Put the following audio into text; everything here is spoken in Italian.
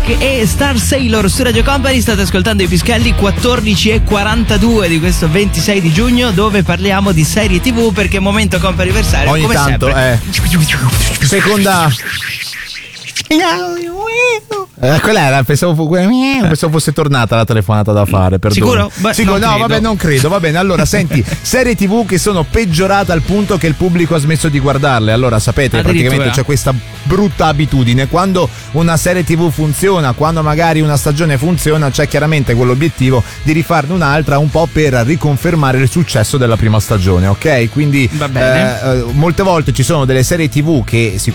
e Star Sailor su Radio Company. State ascoltando i Pischelli 14:42 di questo 26 di giugno, dove parliamo di serie TV, perché è momento comp'anniversario ogni come tanto sempre. Seconda. Quella era, pensavo fosse tornata la telefonata da fare. Perdona. Sicuro? Beh, Sicuro? non No, credo. vabbè, non credo. Va bene, allora senti, serie TV che sono peggiorate al punto che il pubblico ha smesso di guardarle. Allora sapete, praticamente c'è questa brutta abitudine: quando una serie TV funziona, quando magari una stagione funziona, c'è chiaramente quell'obiettivo di rifarne un'altra, un po' per riconfermare il successo della prima stagione, ok? Quindi Va bene. molte volte ci sono delle serie TV che